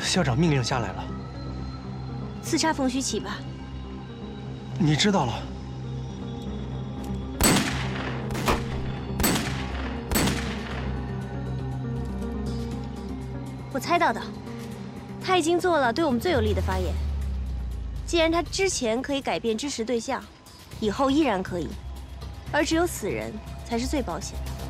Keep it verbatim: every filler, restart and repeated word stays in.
校长命令下来了， 刺杀冯虚启吧。 你知道了。 我猜到的，他已经做了对我们最有利的发言。既然他之前可以改变支持对象，以后依然可以，而只有死人才是最保险的。